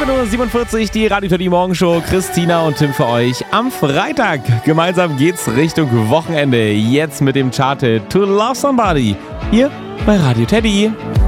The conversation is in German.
7:47 Uhr, die Radio Teddy Morgenshow. Christina und Tim für euch am Freitag. Gemeinsam geht's Richtung Wochenende. Jetzt mit dem Chart To Love Somebody. Hier bei Radio Teddy.